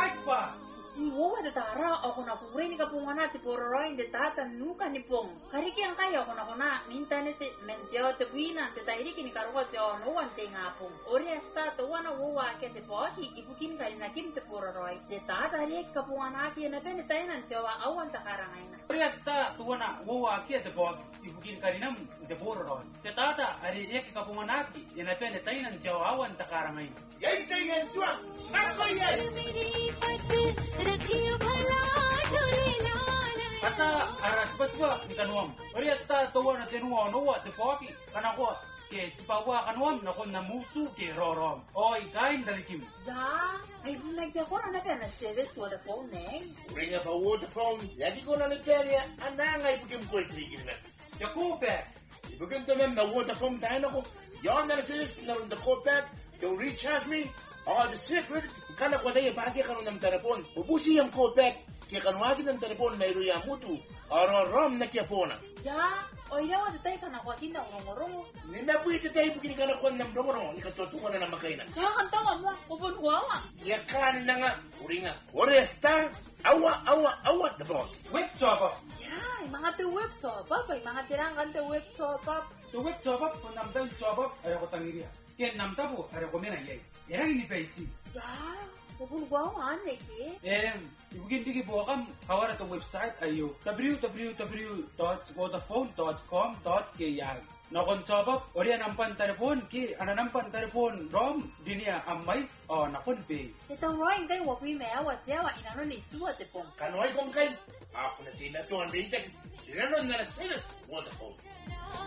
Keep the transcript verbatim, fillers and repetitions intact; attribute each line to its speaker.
Speaker 1: breakfast.
Speaker 2: Si wowa de tara ako na kure ni kapungana ti pororoin de tata nuka ni pong. Kariki ang kaya ako na kona minta ni te mensio te buina te tahiriki ni karuwa te ono wan te ngapong. Ori asta to wana wowa ke te poki ibukin kali na kim te pororoi. De tata ri kapungana ki na pene tainan jawa awan ta karangaina.
Speaker 1: Ori asta to wana wowa ke te poki ibukin kali nam te pororoi. Te tata ari ek kapunganaki ina pene tainan jawa awan ta karangaina.
Speaker 3: Yai te yen suang. Nako yen.
Speaker 1: Ata aras basba ni kanuam. Ori asta to wana te nuwa nuwa te poki kana ko ke sipawa kanuam na kon na musu ke rorom. Oi kain dalikim.
Speaker 2: Ya, ay like the one na pena service for the phone eh.
Speaker 3: Ring up a waterphone. Yadi ko na ni Teria. Ananga ibukim ko itigilnas.
Speaker 1: Jakupe.
Speaker 3: Ibukim to them na waterphone tayo na ko. Yon na sis na the copet. To recharge me. Oh, the secret. Kana ko tayo pagi karon ng telepon. Ubusi yung copet. Kaya kanwagin ng telepon na iruya mutu. Oro-rom na kia pona.
Speaker 2: Ya, oy dawa de tay kana ko tinda ngorong.
Speaker 3: Ni na po ito tayo bukini kana ko ng promoro. Ni katotungan na ng makainan.
Speaker 2: Ya kan tawa mo, ubon huwa.
Speaker 3: Ya kan na nga. Uri nga. Uri esta. Awa, awa, awa. Dabog.
Speaker 1: Whip chop.
Speaker 2: Ya, mga te web chop up, ay mga tirangan te web chop up.
Speaker 1: To whip chop up kon namdal chop up ay ko tangiria. Ken namta po ay ko mena yai. Erang ini paisi.
Speaker 2: Ya, ubon huwa ane ke.
Speaker 1: Em, ibugin digi po kam hawara to website ayo w w w dot vodafone dot com dot k y. Nakon chop up ori nampan telepon ki ananampan telepon rom dinia amais o nakon pe.
Speaker 2: Ito roing kay wapi mea wa tewa inano ni suwa te pong.
Speaker 3: Kanoy kong kay. Ako na tinatungan rin. Tinanon na na sinas. Waterphone.